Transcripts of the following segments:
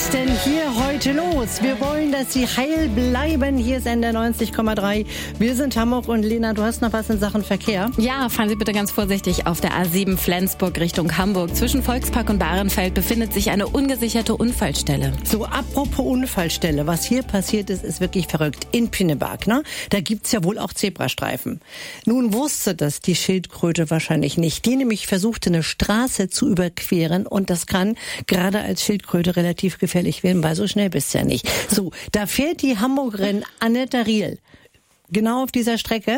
ist denn hier heute los? Wir wollen, dass Sie heil bleiben. Hier ist NDR 90,3. Wir sind Hamburg und Lena, du hast noch was in Sachen Verkehr? Ja, fahren Sie bitte ganz vorsichtig auf der A7 Flensburg Richtung Hamburg. Zwischen Volkspark und Bahrenfeld befindet sich eine ungesicherte Unfallstelle. So, apropos Unfallstelle. Was hier passiert ist, ist wirklich verrückt. In Pinneberg, ne? Da gibt's ja wohl auch Zebrastreifen. Nun wusste das die Schildkröte wahrscheinlich nicht. Die nämlich versuchte, eine Straße zu überqueren und das kann gerade als Schildkröte relativ gefährlich werden, weil so schnell bist du ja nicht. So, da fährt die Hamburgerin Annette Riel genau auf dieser Strecke,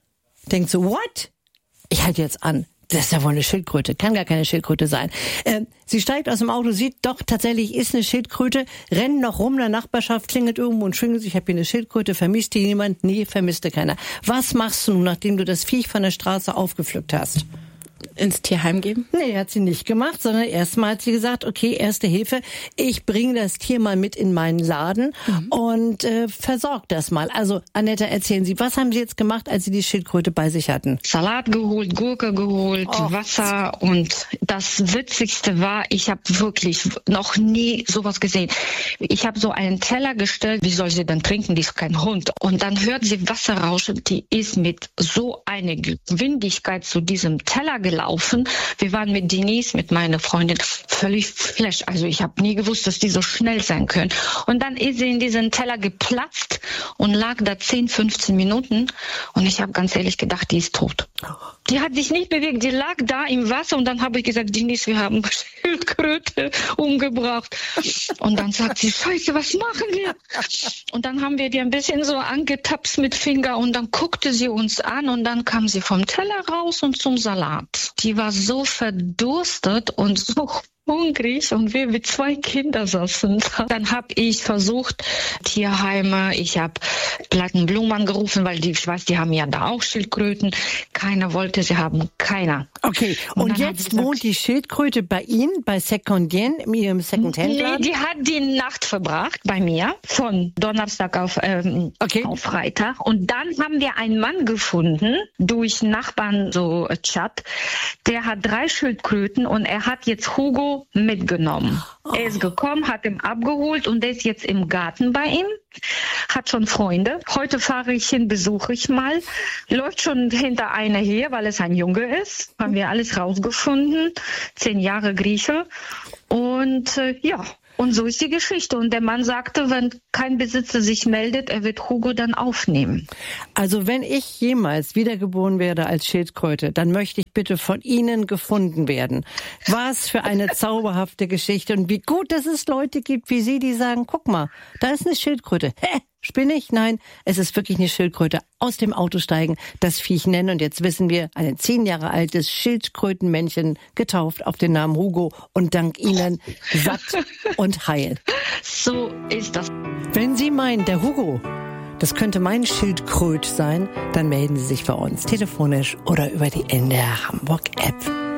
denkt so, what? Ich halte jetzt an. Das ist ja wohl eine Schildkröte. Kann gar keine Schildkröte sein. Sie steigt aus dem Auto, sieht doch, tatsächlich ist eine Schildkröte, rennt noch rum in der Nachbarschaft, klingelt irgendwo und schwingt sich, ich habe hier eine Schildkröte, vermisst die jemand? Nee, vermisste keiner. Was machst du nun, nachdem du das Viech von der Straße aufgepflückt hast? Ins Tierheim geben? Nee, hat sie nicht gemacht, sondern erstmal hat sie gesagt, okay, erste Hilfe, ich bringe das Tier mal mit in meinen Laden und versorge das mal. Also, Annette, erzählen Sie, was haben Sie jetzt gemacht, als Sie die Schildkröte bei sich hatten? Salat geholt, Gurke geholt, Wasser und das Witzigste war, ich habe wirklich noch nie sowas gesehen. Ich habe so einen Teller gestellt, wie soll sie denn trinken, die ist kein Hund. Und dann hört sie Wasser rauschen, die ist mit so einer Geschwindigkeit zu diesem Teller gelaufen. Wir waren mit Denise, mit meiner Freundin, völlig flash. Also ich habe nie gewusst, dass die so schnell sein können. Und dann ist sie in diesen Teller geplatzt und lag da 10, 15 Minuten. Und ich habe ganz ehrlich gedacht, die ist tot. Die hat sich nicht bewegt, die lag da im Wasser. Und dann habe ich gesagt, Denise, wir haben Schildkröte umgebracht. Und dann sagt sie, Scheiße, was machen wir? Und dann haben wir die ein bisschen so angetapst mit Finger. Und dann guckte sie uns an und dann kam sie vom Teller raus und zum Salat. Die war so verdurstet und so hungrig und wir mit 2 Kindern saßen da. Dann habe ich versucht, Tierheime, ich habe Plattenblumen angerufen, weil ich weiß, die haben ja da auch Schildkröten. Keiner wollte sie haben, keiner. Okay, und jetzt wohnt die Schildkröte bei Ihnen, bei Secondien, in Ihrem Secondhand-Laden? Nee, die hat die Nacht verbracht bei mir, von Donnerstag auf Freitag. Und dann haben wir einen Mann gefunden, durch Nachbarn, so Chat, der hat 3 Schildkröten und er hat jetzt Hugo mitgenommen. Er ist gekommen, hat ihn abgeholt und der ist jetzt im Garten bei ihm, hat schon Freunde. Heute fahre ich hin, besuche ich mal. Läuft schon hinter einer her, weil es ein Junge ist. Haben wir alles rausgefunden. 10 Jahre Grieche. Und und so ist die Geschichte. Und der Mann sagte, wenn kein Besitzer sich meldet, er wird Hugo dann aufnehmen. Also wenn ich jemals wiedergeboren werde als Schildkröte, dann möchte ich bitte von Ihnen gefunden werden. Was für eine zauberhafte Geschichte. Und wie gut, dass es Leute gibt wie Sie, die sagen, guck mal, da ist eine Schildkröte. Hä? Spinne ich? Nein, es ist wirklich eine Schildkröte. Aus dem Auto steigen, das Viech nennen. Und jetzt wissen wir, ein 10 Jahre altes Schildkrötenmännchen, getauft auf den Namen Hugo. Und dank Ihnen satt und heil. So ist das. Wenn Sie meinen, der Hugo, das könnte mein Schildkröt sein, dann melden Sie sich bei uns telefonisch oder über die NDR Hamburg App.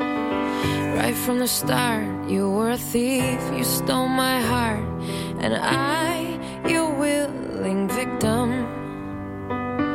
Right from the start, you were a thief, you stole my heart, and I, your willing victim.